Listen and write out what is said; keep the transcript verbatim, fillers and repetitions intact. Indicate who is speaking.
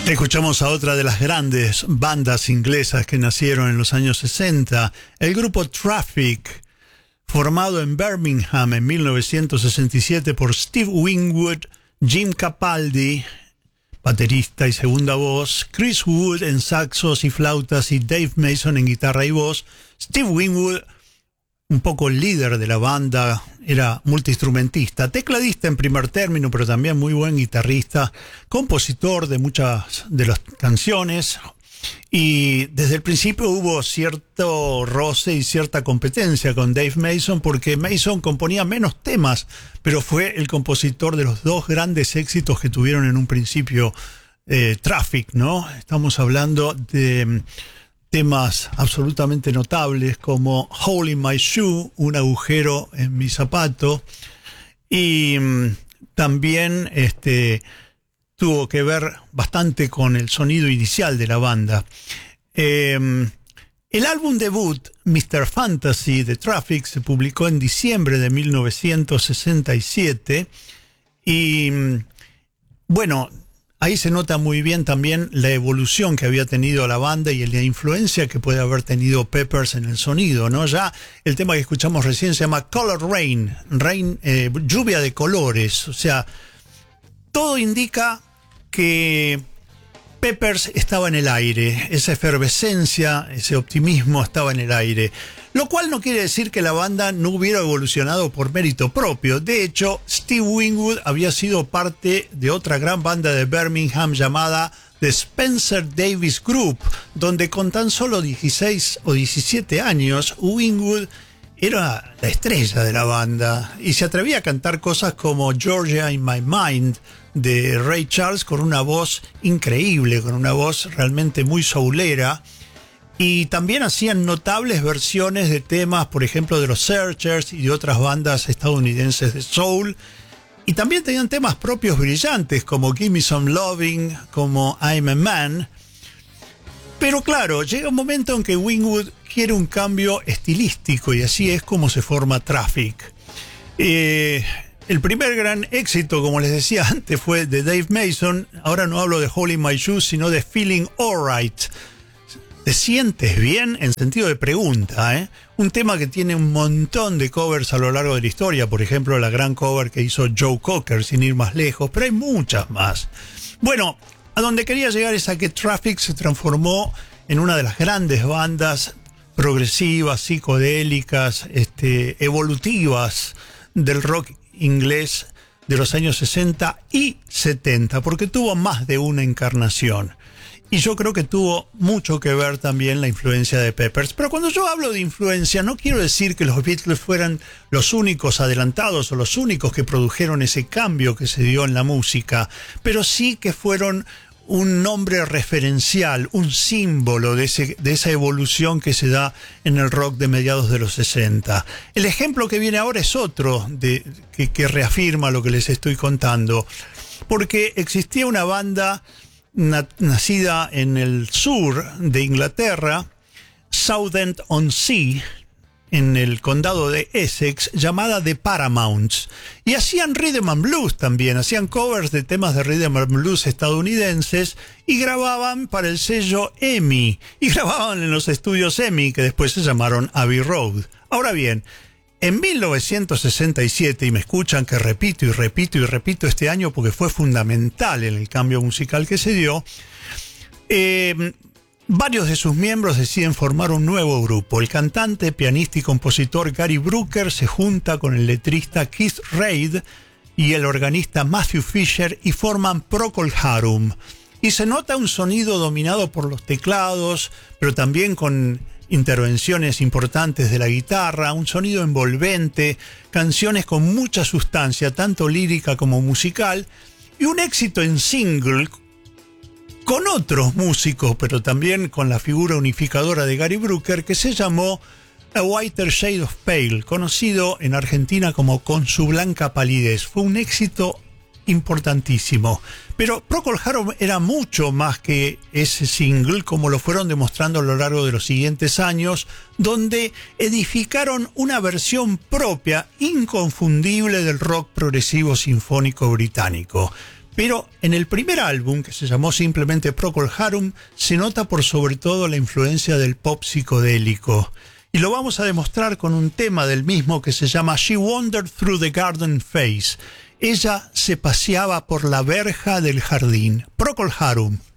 Speaker 1: Escuchamos a otra de las grandes bandas inglesas que nacieron en los años sesenta, el grupo Traffic, formado en Birmingham en mil novecientos sesenta y siete por Steve Winwood, Jim Capaldi, baterista y segunda voz, Chris Wood en saxos y flautas y Dave Mason en guitarra y voz. Steve Winwood, un poco el líder de la banda, era multiinstrumentista, tecladista en primer término, pero también muy buen guitarrista, compositor de muchas de las canciones, y desde el principio hubo cierto roce y cierta competencia con Dave Mason, porque Mason componía menos temas, pero fue el compositor de los dos grandes éxitos que tuvieron en un principio eh, Traffic, ¿no? Estamos hablando de temas absolutamente notables como Hole in My Shoe, un agujero en mi zapato, y um, también este, tuvo que ver bastante con el sonido inicial de la banda. Eh, el álbum debut, mister Fantasy, de Traffic, se publicó en diciembre de mil novecientos sesenta y siete, y bueno, ahí se nota muy bien también la evolución que había tenido la banda y la influencia que puede haber tenido Peppers en el sonido, ¿no? Ya el tema que escuchamos recién se llama Color Rain, rain eh, lluvia de colores. O sea, todo indica que Peppers estaba en el aire, esa efervescencia, ese optimismo estaba en el aire. Lo cual no quiere decir que la banda no hubiera evolucionado por mérito propio. De hecho, Steve Winwood había sido parte de otra gran banda de Birmingham llamada The Spencer Davis Group, donde con tan solo dieciséis o diecisiete años, Winwood era la estrella de la banda y se atrevía a cantar cosas como Georgia in My Mind de Ray Charles con una voz increíble, con una voz realmente muy soulera. Y también hacían notables versiones de temas, por ejemplo, de los Searchers y de otras bandas estadounidenses de soul. Y también tenían temas propios brillantes, como Give Me Some Loving, como I'm a Man. Pero claro, llega un momento en que Winwood quiere un cambio estilístico, y así es como se forma Traffic. Eh, el primer gran éxito, como les decía antes, fue de Dave Mason. Ahora no hablo de Hole in My Shoes, sino de Feeling Alright. ¿Te sientes bien? En sentido de pregunta, ¿eh? Un tema que tiene un montón de covers a lo largo de la historia. Por ejemplo, la gran cover que hizo Joe Cocker, sin ir más lejos, pero hay muchas más. Bueno, a donde quería llegar es a que Traffic se transformó en una de las grandes bandas progresivas, psicodélicas, este, evolutivas del rock inglés de los años sesenta y setenta, porque tuvo más de una encarnación. Y yo creo que tuvo mucho que ver también la influencia de Peppers. Pero cuando yo hablo de influencia, no quiero decir que los Beatles fueran los únicos adelantados o los únicos que produjeron ese cambio que se dio en la música, pero sí que fueron un nombre referencial, un símbolo de, ese, de esa evolución que se da en el rock de mediados de los sesenta. El ejemplo que viene ahora es otro de, que, que reafirma lo que les estoy contando, porque existía una banda nacida en el sur de Inglaterra, Southend-on-Sea, en el condado de Essex, llamada The Paramounts, y hacían rhythm and blues también, hacían covers de temas de rhythm and blues estadounidenses y grababan para el sello EMI, y grababan en los estudios EMI, que después se llamaron Abbey Road. Ahora bien, en mil novecientos sesenta y siete, y me escuchan que repito y repito y repito este año porque fue fundamental en el cambio musical que se dio, eh, varios de sus miembros deciden formar un nuevo grupo. El cantante, pianista y compositor Gary Brooker se junta con el letrista Keith Reid y el organista Matthew Fisher y forman Procol Harum. Y se nota un sonido dominado por los teclados, pero también con intervenciones importantes de la guitarra, un sonido envolvente, canciones con mucha sustancia, tanto lírica como musical, y un éxito en single con otros músicos, pero también con la figura unificadora de Gary Brooker, que se llamó A Whiter Shade of Pale, conocido en Argentina como Con su blanca palidez. Fue un éxito importantísimo. Pero Procol Harum era mucho más que ese single, como lo fueron demostrando a lo largo de los siguientes años, donde edificaron una versión propia, inconfundible del rock progresivo sinfónico británico. Pero en el primer álbum, que se llamó simplemente Procol Harum, se nota por sobre todo la influencia del pop psicodélico. Y lo vamos a demostrar con un tema del mismo que se llama She Wandered Through the Garden Phase. Ella se paseaba por la verja del jardín. Procol Harum.